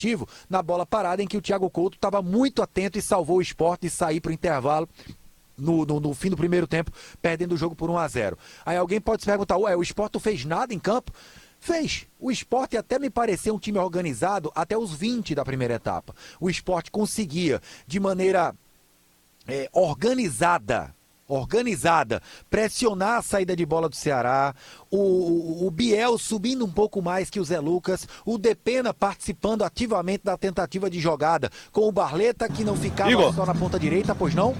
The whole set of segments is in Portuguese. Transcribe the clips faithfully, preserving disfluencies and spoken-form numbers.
na bola parada, em que o Thiago Couto estava muito atento e salvou o Sport de sair para o intervalo no, no, no fim do primeiro tempo, perdendo o jogo por um a zero. Aí alguém pode se perguntar, ué, o Sport não fez nada em campo? Fez. O Sport até me pareceu um time organizado até os vinte da primeira etapa. O Sport conseguia, de maneira é, organizada, organizada, pressionar a saída de bola do Ceará, o, o, o Biel subindo um pouco mais que o Zé Lucas, o Depena participando ativamente da tentativa de jogada, com o Barleta que não ficava Igor. Só na ponta direita, pois não?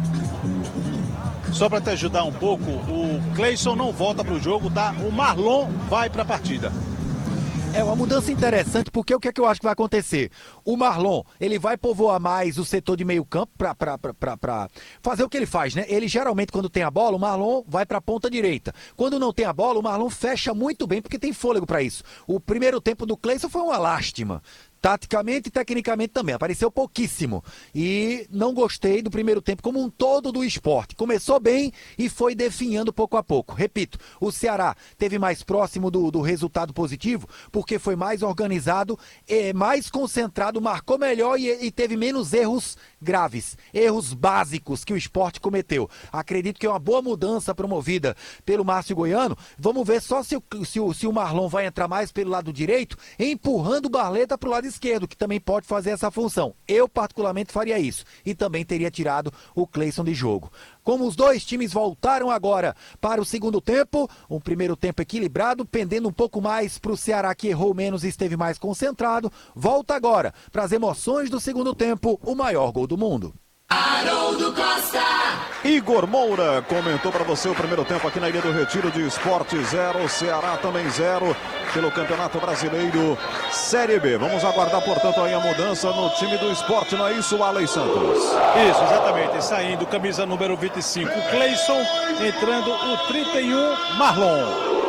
Só para te ajudar um pouco, o Cleison não volta para o jogo, tá? O Marlon vai para a partida. É uma mudança interessante, porque o que é que eu acho que vai acontecer? O Marlon, ele vai povoar mais o setor de meio campo para fazer o que ele faz, né? Ele geralmente, quando tem a bola, o Marlon vai para a ponta direita. Quando não tem a bola, o Marlon fecha muito bem, porque tem fôlego para isso. O primeiro tempo do Cleison foi uma lástima. Taticamente e tecnicamente também, apareceu pouquíssimo. E não gostei do primeiro tempo como um todo do Sport. Começou bem e foi definhando pouco a pouco. Repito, o Ceará teve mais próximo do, do resultado positivo porque foi mais organizado, é, mais concentrado, marcou melhor e, e teve menos erros graves, erros básicos que o Sport cometeu. Acredito que é uma boa mudança promovida pelo Márcio Goiano. Vamos ver só se o, se o, se o Marlon vai entrar mais pelo lado direito, empurrando o Barleta para o lado esquerdo, que também pode fazer essa função. Eu particularmente faria isso e também teria tirado o Cleison de jogo. Como os dois times voltaram agora para o segundo tempo, um primeiro tempo equilibrado, pendendo um pouco mais para o Ceará, que errou menos e esteve mais concentrado, volta agora para as emoções do segundo tempo, o maior gol do mundo. Haroldo Costa. Igor Moura comentou para você o primeiro tempo aqui na Ilha do Retiro de Sport zero, Ceará também zero, pelo Campeonato Brasileiro Série B. Vamos aguardar, portanto, aí a mudança no time do Sport, não é isso, Alex Santos? Isso, exatamente. Saindo camisa número vinte e cinco, Cleison, entrando o trinta e um, Marlon.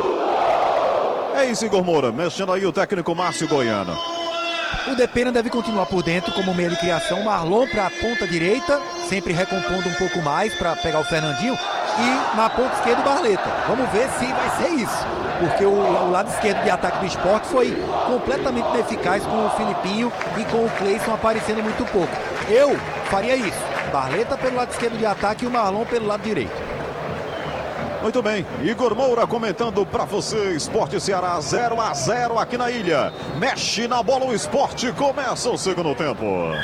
É isso, Igor Moura, mexendo aí o técnico Márcio Goiano. O Depena deve continuar por dentro como meio de criação. Marlon para a ponta direita, sempre recompondo um pouco mais para pegar o Fernandinho. E na ponta esquerda o Barleta. Vamos ver se vai ser isso. Porque o, o lado esquerdo de ataque do Sport foi completamente ineficaz com o Filipinho e com o Cleison aparecendo muito pouco. Eu faria isso. Barleta pelo lado esquerdo de ataque e o Marlon pelo lado direito. Muito bem, Igor Moura comentando para você, Sport Ceará zero a zero aqui na ilha. Mexe na bola o Sport, começa o segundo tempo.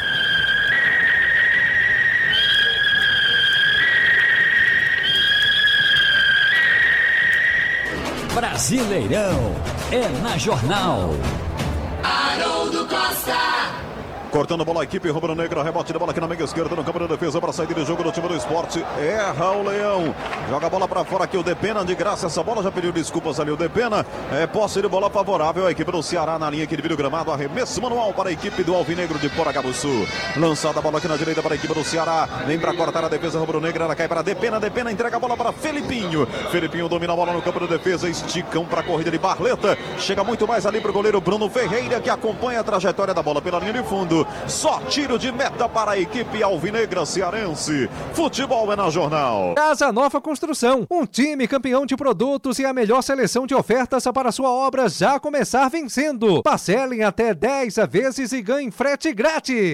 Brasileirão é na Jornal. Haroldo Costa. Cortando a bola, a equipe rubro-negra, rebote da bola aqui na meia esquerda, no campo de defesa para sair de jogo do time do Sport. Erra o Leão, joga a bola para fora aqui o Depena, de graça essa bola, já pediu desculpas ali o Depena. É posse de bola favorável à equipe do Ceará na linha aqui de vídeo gramado, arremesso manual para a equipe do Alvinegro de Poragabuçu. Lançada a bola aqui na direita para a equipe do Ceará, vem para cortar a defesa rubro-negra, ela cai para Depena, Depena entrega a bola para Felipinho. Felipinho domina a bola no campo de defesa, esticam para a corrida de Barleta, chega muito mais ali para o goleiro Bruno Ferreira, que acompanha a trajetória da bola pela linha de fundo. Só tiro de meta para a equipe alvinegra cearense. Futebol é na Jornal. Casa Nova Construção, um time campeão de produtos e a melhor seleção de ofertas para sua obra já começar vencendo. Parcelem até dez vezes e ganhem frete grátis.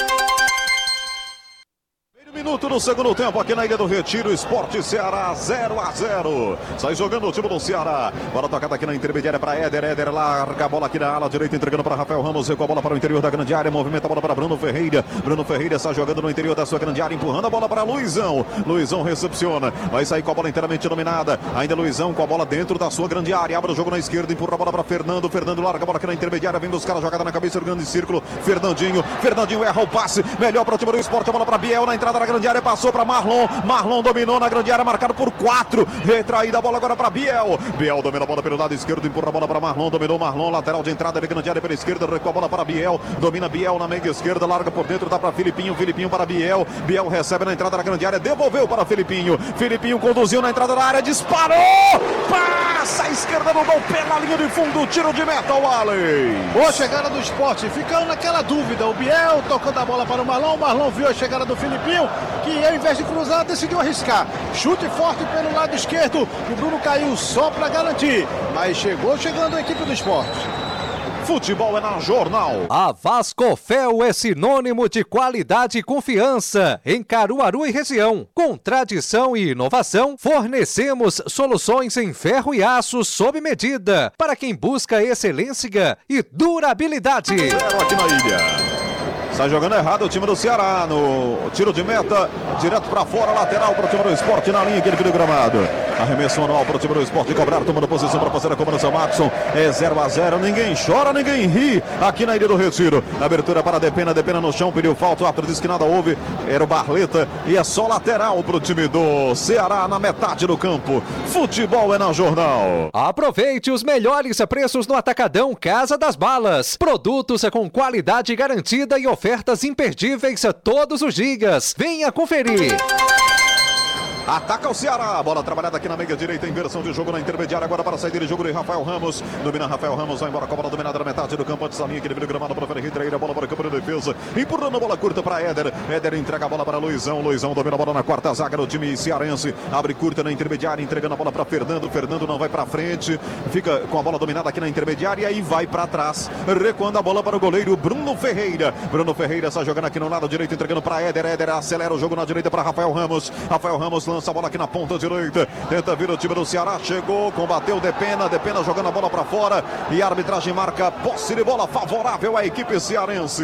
Minuto no segundo tempo aqui na Ilha do Retiro, Sport Ceará zero a zero. Sai jogando o time do Ceará. Bola tocada aqui na intermediária para Éder. Éder larga a bola aqui na ala direita, entregando para Rafael Ramos. Com a bola para o interior da grande área. Movimenta a bola para Bruno Ferreira. Bruno Ferreira está jogando no interior da sua grande área, empurrando a bola para Luizão. Luizão recepciona. Vai sair com a bola inteiramente dominada. Ainda Luizão com a bola dentro da sua grande área. Abre o jogo na esquerda, empurra a bola para Fernando. Fernando larga a bola aqui na intermediária. Vem buscar a jogada na cabeça do grande círculo. Fernandinho. Fernandinho erra o passe. Melhor para o time do Sport. A bola para Biel na entrada da grande área. Passou para Marlon, Marlon dominou na grande área, marcado por quatro, retraída a bola agora para Biel, Biel domina a bola pelo lado esquerdo, empurra a bola para Marlon, dominou Marlon, lateral de entrada da grande área pela esquerda, recua a bola para Biel, domina Biel na meia esquerda, larga por dentro, dá para Filipinho, Filipinho para Biel, Biel recebe na entrada da grande área, devolveu para Filipinho, Filipinho conduziu na entrada da área, disparou, passa a esquerda no gol pela linha de fundo, tiro de meta, o Allen. Boa chegada do Sport, ficando naquela dúvida, o Biel tocando a bola para o Marlon, o Marlon viu a chegada do Filipinho, que ao invés de cruzar, decidiu arriscar. Chute forte pelo lado esquerdo. O Bruno caiu só para garantir. Mas chegou chegando a equipe do Sport. Futebol é na Jornal. A Vascofel é sinônimo de qualidade e confiança em Caruaru e região. Com tradição e inovação, fornecemos soluções em ferro e aço sob medida para quem busca excelência e durabilidade. Zero aqui na ilha. Sai jogando errado o time do Ceará no tiro de meta, direto para fora, lateral para o time do Sport na linha, aquele do gramado. Arremesso manual para o time do Sport cobrar, tomando posição para fazer a cobrança. Maxson é zero a zero, ninguém chora, ninguém ri aqui na Ilha do Retiro. Abertura para Depena, Depena no chão, pediu falta, o árbitro disse que nada houve, era o Barleta e é só lateral para o time do Ceará na metade do campo. Futebol é na Jornal. Aproveite os melhores preços no Atacadão Casa das Balas. Produtos com qualidade garantida e ofertas imperdíveis todos os dias. Venha conferir. Ataca o Ceará, bola trabalhada aqui na meia direita, inversão de jogo na intermediária, agora para a saída de jogo de Rafael Ramos, domina Rafael Ramos, vai embora com a bola dominada na metade do campo, antes da linha, aquele vira gramado para o Ferreira, a bola para o campo de defesa, empurrando a bola curta para Éder, Éder entrega a bola para Luizão, Luizão domina a bola na quarta zaga do time cearense, abre curta na intermediária, entregando a bola para Fernando, Fernando não vai para frente, fica com a bola dominada aqui na intermediária e vai para trás, recuando a bola para o goleiro Bruno Ferreira, Bruno Ferreira está jogando aqui no lado direito, entregando para Éder, Éder acelera o jogo na direita para Rafael Ramos, Rafael Ramos lança a bola aqui na ponta direita, tenta vir o time do Ceará, chegou, combateu Depena, Depena jogando a bola para fora e a arbitragem marca posse de bola favorável à equipe cearense.